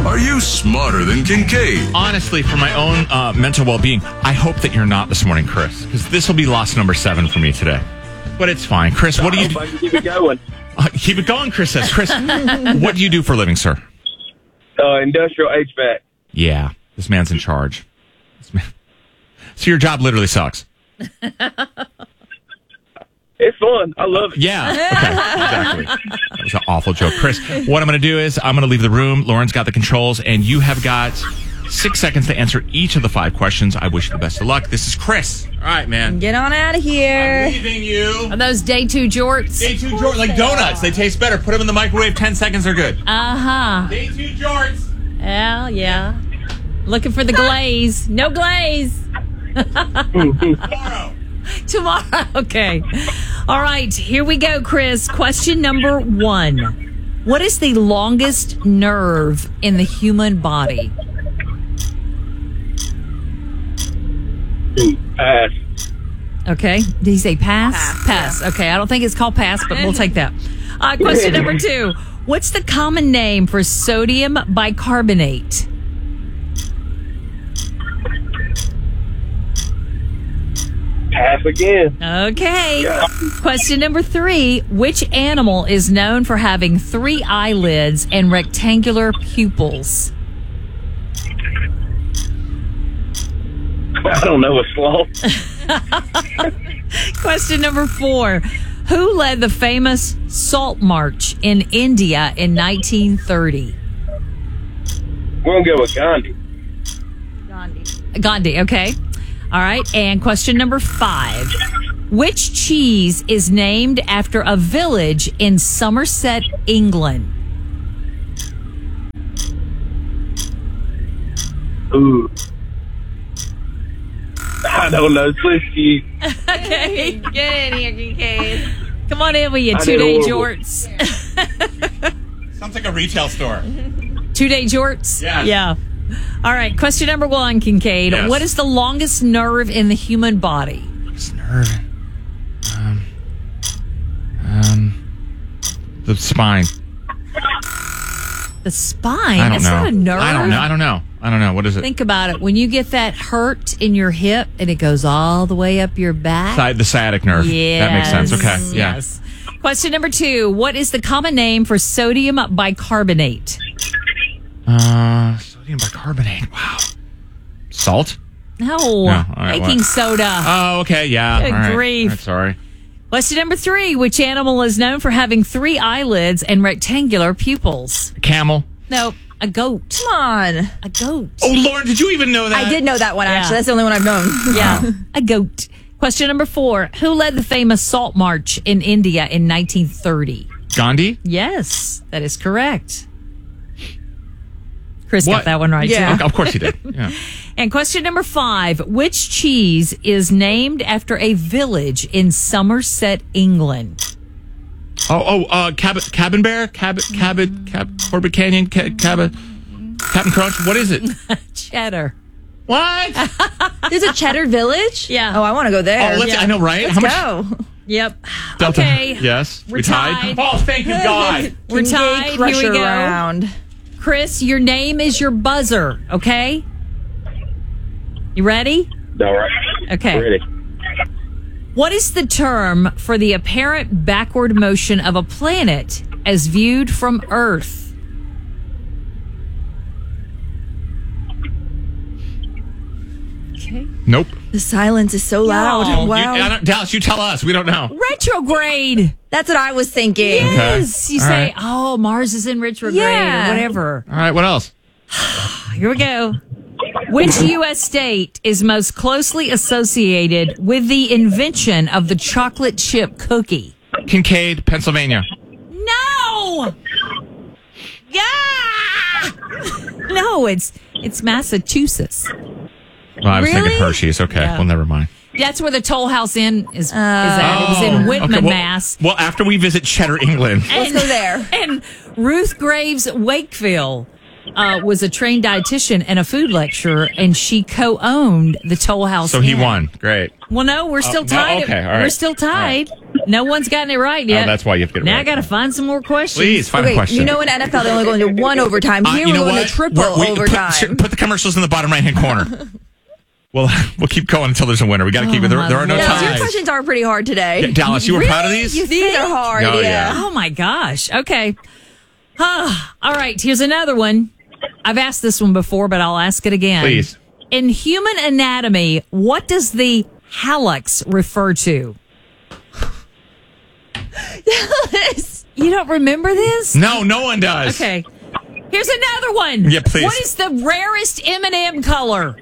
Are you smarter than Kincaid? Honestly, for my own mental well-being, I hope that you're not this morning, Chris, because this will be loss number 7 for me today. But it's fine. Chris, what do you do? I can keep it going. Keep it going, Chris says. Chris, what do you do for a living, sir? Industrial HVAC. Yeah, this man's in charge. So your job literally sucks. It's fun. I love it. Yeah, okay, exactly. That was an awful joke. Chris, what I'm going to do is I'm going to leave the room. Lauren's got the controls, and you have got 6 seconds to answer each of the 5 questions. I wish you the best of luck. This is Chris. All right, man. Get on out of here. I'm leaving you. Are those day 2 jorts? Day 2 jorts, like donuts. They taste better. Put them in the microwave. 10 seconds are good. Uh-huh. Day 2 jorts. Well, yeah. Looking for the glaze. No glaze. Tomorrow. Okay. All right. Here we go, Chris. Question number 1. What is the longest nerve in the human body? Pass. Okay. Did he say pass? Pass. Okay. I don't think it's called pass, but we'll take that. Question number 2. What's the common name for sodium bicarbonate? Pass again. Okay. Question number 3. Which animal is known for having 3 eyelids and rectangular pupils? I don't know a sloth. Question number 4. Who led the famous Salt March in India in 1930? We're going to go with Gandhi. Gandhi, okay. All right. And question number 5. Which cheese is named after a village in Somerset, England? Ooh. I don't know. Swiss cheese. Okay. Get in here, Kincaid. Come on in with you, I 2-day did jorts. Sounds like a retail store. 2-day jorts? Yes. Yeah. All right. Question number 1, Kincaid. Yes. What is the longest nerve in the human body? It's nerve. The spine. The spine? I don't That's know. not a nerve. I don't know. What is it? Think about it. When you get that hurt in your hip and it goes all the way up your back. The sciatic nerve. Yes. That makes sense. Okay. Yeah. Yes. Question number 2. What is the common name for sodium bicarbonate? Sodium bicarbonate. Wow. Salt? No. All right, Baking what? soda. Oh, okay. Yeah. Good all right. grief. All right, sorry. Question number 3. Which animal is known for having 3 eyelids and rectangular pupils? Camel. No, a goat. Come on. A goat. Oh, Lauren, did you even know that? I did know that one, Yeah. actually. That's the only one I've known. Yeah, a goat. Question number 4. Who led the famous Salt March in India in 1930? Gandhi? Yes, that is correct. Chris What? got that one right, Yeah. too. Of course he did. Yeah. And question number 5. Which cheese is named after a village in Somerset, England? Cabin Bear? Corbett Canyon? Captain Crunch? What is it? Cheddar. What? There's a Cheddar Village? Yeah. Oh, I want to go there. I know, right? Let's go. Yep. Delta. Okay. Yes. We're We tied? tied. Oh, thank you, God. We're Kincaid tied. Here Crusher we go. round. Chris, your name is your buzzer, okay? You ready? All right. Okay. Ready. What is the term for the apparent backward motion of a planet as viewed from Earth? Okay. Nope. The silence is so loud. No. Wow. Dallas, you tell us. We don't know. Retrograde. That's what I was thinking. Yes. You All say, right. oh, Mars is in retrograde Yeah. or whatever. All right, what else? Here we go. Which U.S. state is most closely associated with the invention of the chocolate chip cookie? Kincaid, Pennsylvania. No! Yeah! No, it's Massachusetts. Well, I was Really? thinking Hershey's. Okay, Yeah. well, never mind. That's where the Toll House Inn is at. It was in Whitman, Okay, well, Mass. Well, after we visit Cheddar, England. Let's go there. And Ruth Graves Wakefield was a trained dietitian and a food lecturer, and she co-owned the Toll House So he Inn. won. Great. Well, no, we're still no, tied. okay, all right. We're still tied. No one's gotten it right yet. Oh, that's why you have to get it now right. I got to find some more questions. Please, find a Okay, question. you know in NFL they only go into one overtime. Here you we're know going what? to triple overtime. Put the commercials in the bottom right-hand corner. We'll keep going until there's a winner. We got to keep it. There are no my Dallas, your ties. questions are pretty hard today. Yeah, Dallas, you were proud of these? These are hard. Oh, yeah. Oh my gosh. Okay. All right. Here's another one. I've asked this one before, but I'll ask it again. Please. In human anatomy, what does the hallux refer to? You don't remember this? No, no one does. Okay. Here's another one. Yeah, please. What is the rarest M&M color?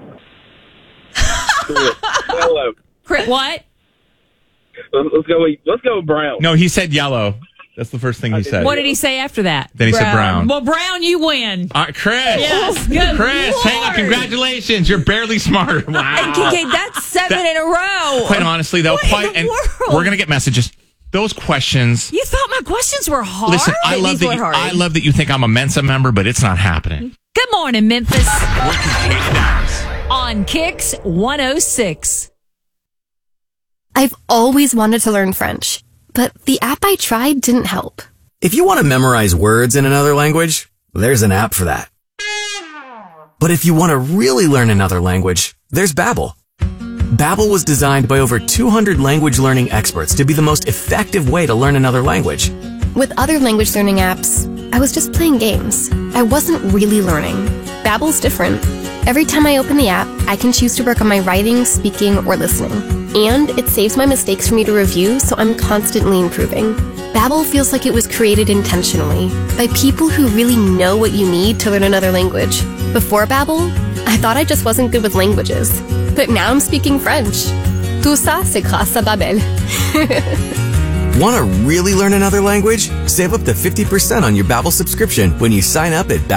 Yellow. What? Let's go with brown. No, he said yellow. That's the first thing he said. What did he say after that? Then he said brown. Well, Brown, you win. Chris. Yes, good Chris, hang on. Lord. Congratulations. You're barely smarter. And Wow. KK, that's 7 in a row. Quite honestly, though, What in the world? we're going to get messages. Those questions. You thought my questions were hard? Listen, I love These were hard. I love that you think I'm a Mensa member, but it's not happening. Good morning, Memphis. We're Kate Dallas. On Kicks 106. I've always wanted to learn French, but the app I tried didn't help. If you want to memorize words in another language, there's an app for that. But if you want to really learn another language, there's Babbel. Babbel was designed by over 200 language learning experts to be the most effective way to learn another language. With other language learning apps, I was just playing games. I wasn't really learning. Babbel's different. Every time I open the app, I can choose to work on my writing, speaking, or listening. And it saves my mistakes for me to review, so I'm constantly improving. Babbel feels like it was created intentionally by people who really know what you need to learn another language. Before Babbel, I thought I just wasn't good with languages. But now I'm speaking French. Tout ça, c'est grâce à Babbel. Want to really learn another language? Save up to 50% on your Babbel subscription when you sign up at